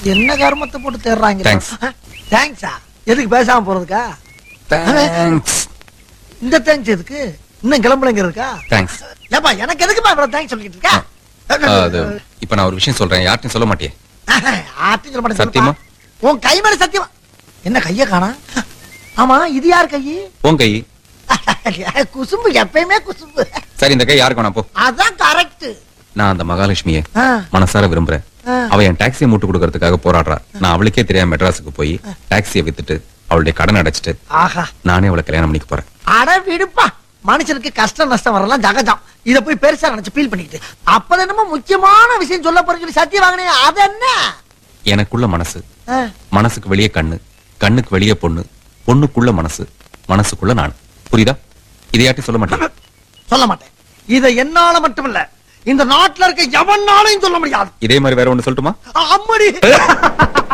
என்ன கர்மத்தை போட்டு தேடுறாங்க. Thanks. தேங்க்ஸா? எதுக்கு பேசாம போறதுக்கா? தேங்க்ஸ். இந்த தேங்க்ஸ் எதுக்கு? இன்னும் கிளம்புலங்க இருக்கா? தேங்க்ஸ். ஏப்பா எனக்கு எதுக்குப்பா இவ்வளவு தேங்க்ஸ் சொல்லிட்டு இருக்கா? அது இப்ப நான் ஒரு விஷயம் சொல்றேன், யார்ட்டையும் சொல்ல மாட்டியே? ஆர்த்தி சொல்ல மாட்டேன். சத்தியமா? உன் கை மேல சத்தியமா. என்ன கைய காணா? ஆமா இது யார் கை? உன் கை. குசும்பு எப்பயுமே குசும்பு. சரி இந்த கை யாருக்கு வேணாம் போ. அதான் கரெக்ட். நான் அந்த மகாலட்சுமியை மனசார விரும்புறேன். அவ என் டாக்ஸியை மூட்டு கொடுக்கறதுக்காக போராடுறா. நான் அவளுக்கே தெரியாம மெட்ராஸுக்கு போய் டாக்ஸியை வித்துட்டு அவளுடைய கடன் அடைச்சிட்டு ஆஹா நானே அவளை கல்யாணம் பண்ணிக்க போறேன். அட விடுப்பா, மனுஷனுக்கு கஷ்டம் நஷ்டம் வரலாம் ஜகஜம். இத போய் பெருசா நினைச்சு ஃபீல் பண்ணிக்கிட்டு அப்ப என்னமோ முக்கியமான விஷயம் சொல்ல போறேன்னு சொல்லி சத்தியம் வாங்கினே. அது என்ன? எனக்குள்ள மனசு, மனசுக்கு வெளியே கண்ணு, கண்ணுக்கு வெளியே பொண்ணு, பொண்ணுக்குள்ள மனசு, மனசுக்குள்ள நான். புரியுதா? இதையாட்டி சொல்ல மாட்டேன். சொல்ல மாட்டேன். இத என்னால மட்டுமில்ல, இந்த நாட்டுல இருக்க எவனாலையும் சொல்ல முடியாது. இதே மாதிரி வேற ஒண்ணு சொல்லட்டுமா? அம்மடி